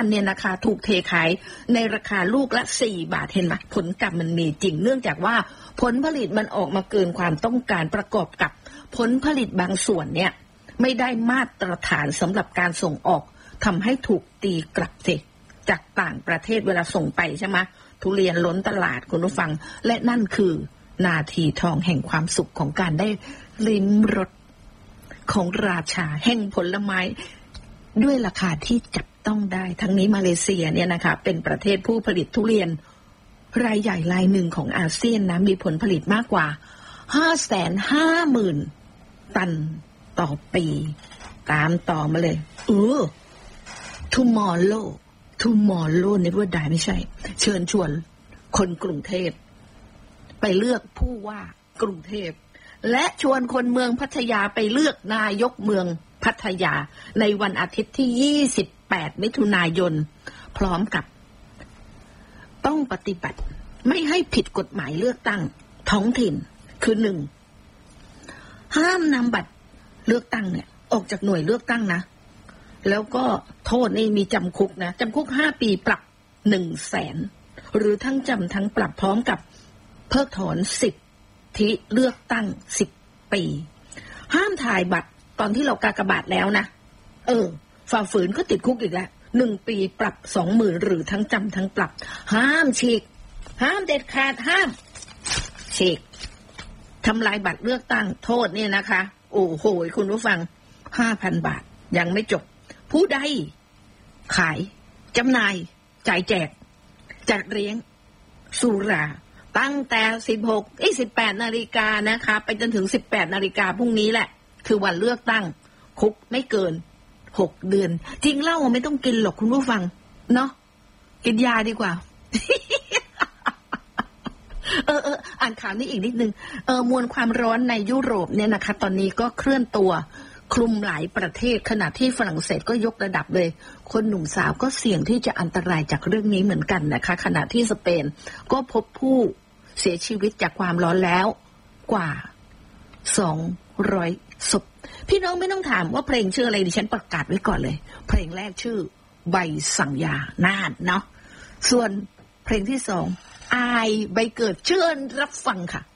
านเนี่ยนะคะถูกเทขายในราคาลูกละ4 บาทเห็นไหมผลกรรมมันมีจริงเนื่องจากว่าผลผลิตมันออกมาเกินความต้องการประกอบกับผลผลิตบางส่วนเนี่ยไม่ได้มาตรฐานสำหรับการส่งออกทำให้ถูกตีกลับสิจากต่างประเทศเวลาส่งไปใช่ไหมทุเรียนล้นตลาดคุณผู้ฟังและนั่นคือนาทีทองแห่งความสุขของการได้ลิ้มรสของราชาแห่งผลไม้ด้วยราคาที่จับต้องได้ทั้งนี้มาเลเซียเนี่ยนะคะเป็นประเทศผู้ผลิตทุเรียนรายใหญ่รายหนึ่งของอาเซียนนะมีผลผลิตมากกว่า 550,000 ตันต่อปีตามต่อมาเลยtomorrow never die ไม่ใช่เชิญชวนคนกรุงเทพไปเลือกผู้ว่ากรุงเทพและชวนคนเมืองพัทยาไปเลือกนายกเมืองพัทยาในวันอาทิตย์ที่28 มิถุนายนพร้อมกับต้องปฏิบัติไม่ให้ผิดกฎหมายเลือกตั้งท้องถิ่นคือ1ห้ามนำบัตรเลือกตั้งเนี่ยออกจากหน่วยเลือกตั้งนะแล้วก็โทษนี่มีจำคุกนะจำคุก5 ปีปรับ 100,000 หรือทั้งจำทั้งปรับพร้อมกับเพิกถอนสิทธิเลือกตั้ง10 ปีห้ามถ่ายบัตรตอนที่เรากากบาทแล้วนะฝ่าฝืนก็ติดคุกอีกแล้ว1 ปีปรับ 20,000 หรือทั้งจำทั้งปรับห้ามฉีกห้ามเด็ดขาดห้ามฉีกทำลายบัตรเลือกตั้งโทษเนี่ยนะคะโอ้โหคุณผู้ฟัง 5,000 บาทยังไม่จบผู้ใดขายจำหน่ายจ่ายแจกจัดเลี้ยงสุราตั้งแต่18 นาฬิกานะคะไปจนถึง18 นาฬิกาพรุ่งนี้แหละคือวันเลือกตั้งคุกไม่เกิน6 เดือนจริงเหล้าไม่ต้องกินหรอกคุณผู้ฟังเนาะกินยาดีกว่า อ่านข่าวนี้อีกนิดนึงมวลความร้อนในยุโรปเนี่ยนะคะตอนนี้ก็เคลื่อนตัวคลุมหลายประเทศขณะที่ฝรั่งเศสก็ยกระดับเลยคนหนุ่มสาวก็เสี่ยงที่จะอันตรายจากเรื่องนี้เหมือนกันนะคะขณะที่สเปนก็พบผู้เสียชีวิตจากความร้อนแล้วกว่า200 ศพพี่น้องไม่ต้องถามว่าเพลงชื่ออะไรดิฉันประกาศไว้ก่อนเลยเพลงแรกชื่อใบสั่งยาน่านเนาะส่วนเพลงที่2อายใบเกิดเชิญรับฟังค่ะ